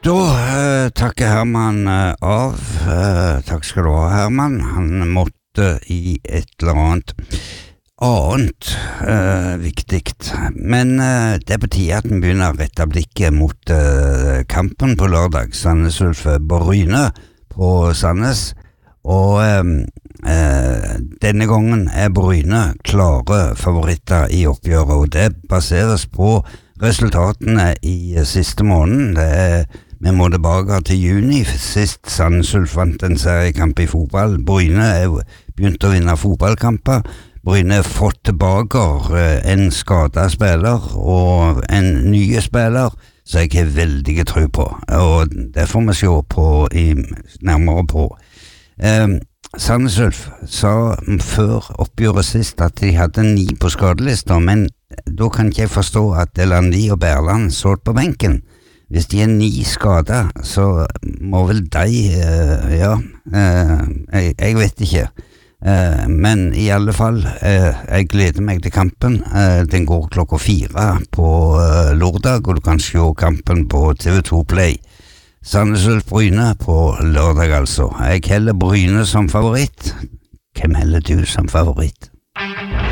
Da takker Herman av. Takk skal du ha, Herman. Han måtte i et eller annet viktigt. Men det er på tide at vi begynner å rette blikket mot kampen på lørdag. Sandnes Ulf Bryne på Sandnes. Og denne gangen er Bryne klare favoritter i oppgjøret, og det baseres på resultatene i siste måneden. Vi må tilbake til juni. Sist Sandnes Ulf vant en seriekamp i fotball. Bryne er begynt å vinne fotballkamper. Bryne har fått tilbake en skadet spiller og en nye spiller, så jeg har veldig tro på. Og det får vi se på nærmere på. Sandnes Ulf sa før oppgjøret sist at de hadde 9 på skadelister, men da kan ikke jeg forstå at Delandi og Berland satt på benken. Hvis de er 9 skader, så må vel de, jeg vet ikke. Men i alle fall, jeg gleder meg til kampen. Den går 4:00 på lørdag, og du kan se kampen på TV2 Play. Sandnes Ulf Bryne på lørdag altså. Jeg heller Bryne som favoritt. Hvem heller du som favoritt?